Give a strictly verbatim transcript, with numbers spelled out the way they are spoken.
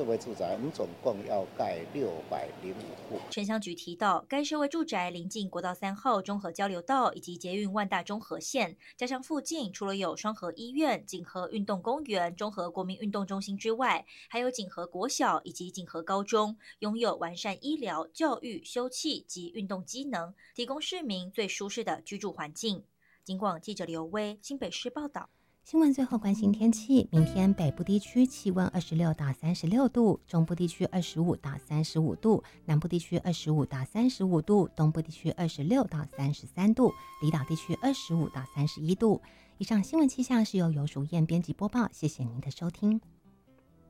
社会住宅，我们总共要盖六百零五户。 城乡局提到，该社会住宅临近国道三号中和交流道以及捷运万大中和线，加上附近除了有双和医院、锦和运动公园、中和国民运动中心之外，还有锦和国小以及锦和高中，拥有完善医疗、教育、休憩及运动机能，提供市民最舒适的居住环境。警广记者刘威，新北市报道。 新闻最后关心天气，明天北部地区气温二十六到三十六度，中部地区二十五到三十五度，南部地区二十五到三十五度，东部地区二十六到三十三度，离岛地区二十五到三十一度。以上新闻气象是由游淑燕编辑播报，谢谢您的收听。